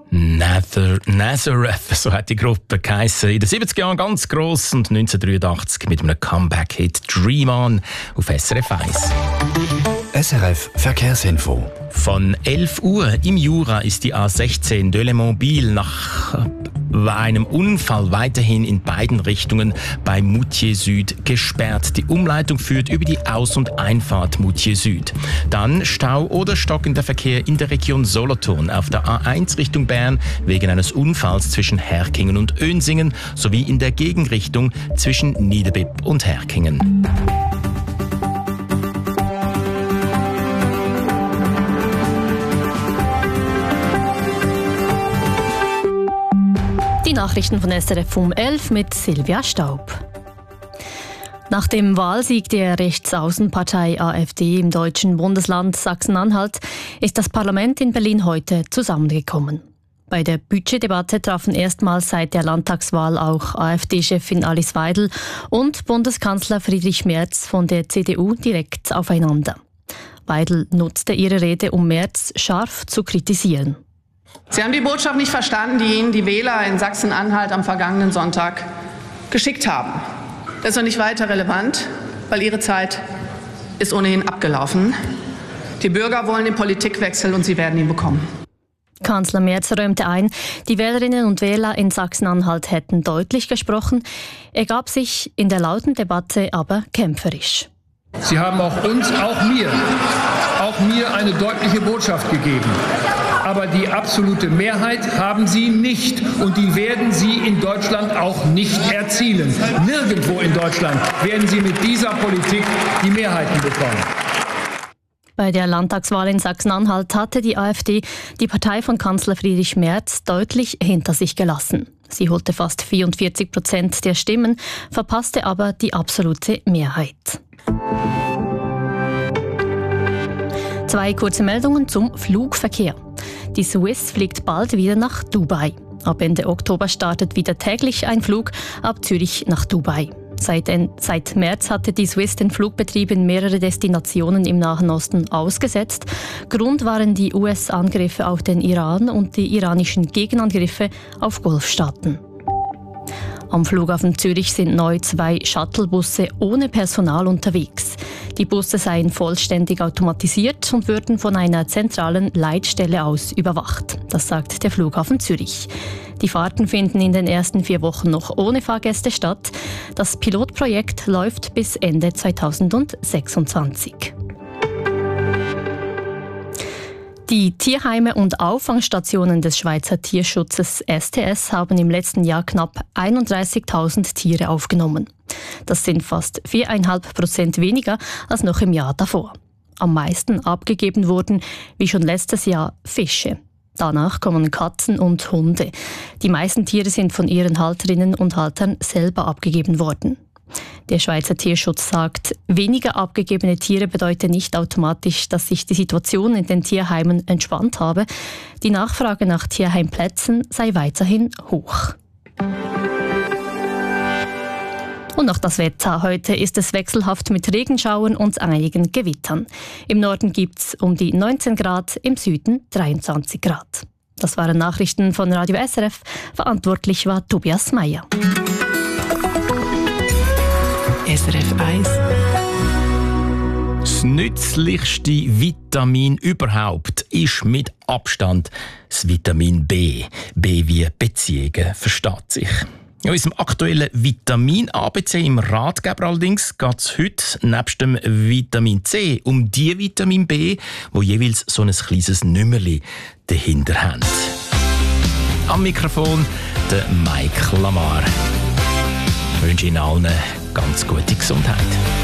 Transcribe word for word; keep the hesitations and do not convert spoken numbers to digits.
Nather, Nazareth, so hat die Gruppe geheissen. In den siebziger Jahren ganz gross und neunzehnhundertdreiundachtzig mit einem Comeback-Hit «Dream On» auf S R F eins. S R F Verkehrsinfo. Von elf Uhr im Jura ist die A sechzehn Delémont-Biel nach einem Unfall weiterhin in beiden Richtungen bei Moutier Süd gesperrt. Die Umleitung führt über die Aus- und Einfahrt Moutier Süd. Dann Stau oder stockender Verkehr in der Region Solothurn auf der A eins Richtung Bern wegen eines Unfalls zwischen Herkingen und Önsingen sowie in der Gegenrichtung zwischen Niederbipp und Herkingen. Die Nachrichten von S R F um elf mit Silvia Staub. Nach dem Wahlsieg der Rechtsaußenpartei AfD im deutschen Bundesland Sachsen-Anhalt ist das Parlament in Berlin heute zusammengekommen. Bei der Budgetdebatte trafen erstmals seit der Landtagswahl auch AfD-Chefin Alice Weidel und Bundeskanzler Friedrich Merz von der C D U direkt aufeinander. Weidel nutzte ihre Rede, um Merz scharf zu kritisieren. Sie haben die Botschaft nicht verstanden, die Ihnen die Wähler in Sachsen-Anhalt am vergangenen Sonntag geschickt haben. Das ist noch nicht weiter relevant, weil Ihre Zeit ist ohnehin abgelaufen. Die Bürger wollen den Politikwechsel und Sie werden ihn bekommen. Kanzler Merz räumte ein, die Wählerinnen und Wähler in Sachsen-Anhalt hätten deutlich gesprochen. Er gab sich in der lauten Debatte aber kämpferisch. Sie haben auch uns, auch mir, auch mir eine deutliche Botschaft gegeben. Aber die absolute Mehrheit haben Sie nicht und die werden Sie in Deutschland auch nicht erzielen. Nirgendwo in Deutschland werden Sie mit dieser Politik die Mehrheiten bekommen. Bei der Landtagswahl in Sachsen-Anhalt hatte die AfD die Partei von Kanzler Friedrich Merz deutlich hinter sich gelassen. Sie holte fast vierundvierzig Prozent der Stimmen, verpasste aber die absolute Mehrheit. Zwei kurze Meldungen zum Flugverkehr. Die Swiss fliegt bald wieder nach Dubai. Ab Ende Oktober startet wieder täglich ein Flug ab Zürich nach Dubai. Seit, seit März hatte die Swiss den Flugbetrieb in mehrere Destinationen im Nahen Osten ausgesetzt. Grund waren die U S-Angriffe auf den Iran und die iranischen Gegenangriffe auf Golfstaaten. Am Flughafen Zürich sind neu zwei Shuttlebusse ohne Personal unterwegs. Die Busse seien vollständig automatisiert und würden von einer zentralen Leitstelle aus überwacht. Das sagt der Flughafen Zürich. Die Fahrten finden in den ersten vier Wochen noch ohne Fahrgäste statt. Das Pilotprojekt läuft bis Ende zweitausendsechsundzwanzig. Die Tierheime und Auffangstationen des Schweizer Tierschutzes S T S haben im letzten Jahr knapp einunddreißigtausend Tiere aufgenommen. Das sind fast vier Komma fünf Prozent weniger als noch im Jahr davor. Am meisten abgegeben wurden, wie schon letztes Jahr, Fische. Danach kommen Katzen und Hunde. Die meisten Tiere sind von ihren Halterinnen und Haltern selber abgegeben worden. Der Schweizer Tierschutz sagt, weniger abgegebene Tiere bedeutet nicht automatisch, dass sich die Situation in den Tierheimen entspannt habe. Die Nachfrage nach Tierheimplätzen sei weiterhin hoch. Und noch das Wetter. Heute ist es wechselhaft mit Regenschauern und einigen Gewittern. Im Norden gibt es um die neunzehn Grad, im Süden dreiundzwanzig Grad. Das waren Nachrichten von Radio S R F. Verantwortlich war Tobias Meyer. S R F eins. Das nützlichste Vitamin überhaupt ist mit Abstand das Vitamin B. B wie Beziehungen, versteht sich. In unserem aktuellen Vitamin-A B C im Ratgeber allerdings geht es heute nebst dem Vitamin C um die Vitamin B, wo jeweils so ein kleines Nümmerli dahinter haben. Am Mikrofon der Mike Lamar. Ich wünsche Ihnen allen ganz gute Gesundheit.